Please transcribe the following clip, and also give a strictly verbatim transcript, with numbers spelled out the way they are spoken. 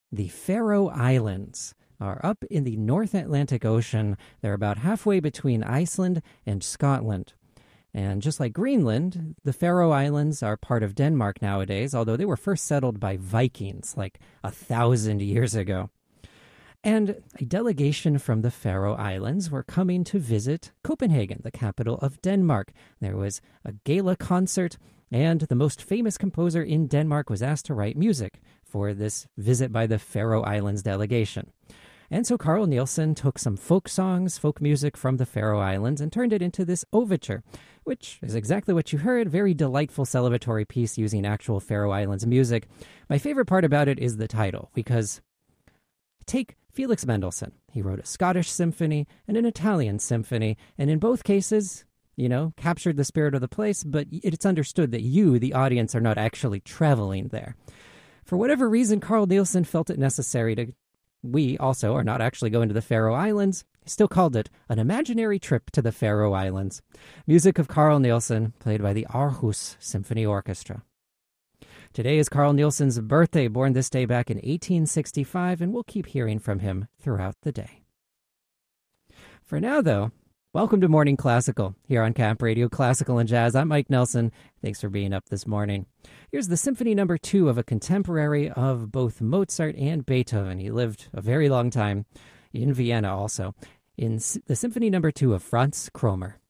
The Faroe Islands are up in the North Atlantic Ocean. They're about halfway between Iceland and Scotland. And just like Greenland, the Faroe Islands are part of Denmark nowadays, although they were first settled by Vikings like a thousand years ago. And a delegation from the Faroe Islands were coming to visit Copenhagen, the capital of Denmark. There was a gala concert, and the most famous composer in Denmark was asked to write music for this visit by the Faroe Islands delegation. And so Carl Nielsen took some folk songs, folk music from the Faroe Islands, and turned it into this overture, which is exactly what you heard, very delightful celebratory piece using actual Faroe Islands music. My favorite part about it is the title, because take Felix Mendelssohn. He wrote a Scottish symphony and an Italian symphony, and in both cases, you know, captured the spirit of the place, but it's understood that you, the audience, are not actually traveling there. For whatever reason, Carl Nielsen felt it necessary to we also are not actually going to the Faroe Islands. He still called it an imaginary trip to the Faroe Islands. Music of Carl Nielsen, played by the Aarhus Symphony Orchestra. Today is Carl Nielsen's birthday, born this day back in eighteen sixty-five, and we'll keep hearing from him throughout the day. For now, though, welcome to Morning Classical here on Camp Radio Classical and Jazz. I'm Mike Nelson. Thanks for being up this morning. Here's the Symphony Number Two of a contemporary of both Mozart and Beethoven. He lived a very long time in Vienna also. In the Symphony Number Two of Franz Kromer.